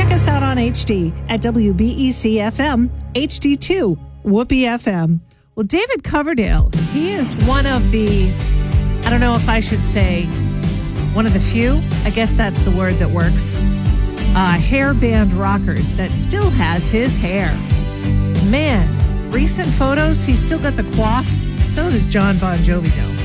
check us out on HD at WBEC FM, HD2, Whoopee FM. Well, David Coverdale, he is one of the, I don't know if I should say one of the few, I guess that's the word that works, hair band rockers that still has his hair. Man, recent photos, he's still got the coif. So does John Bon Jovi, though.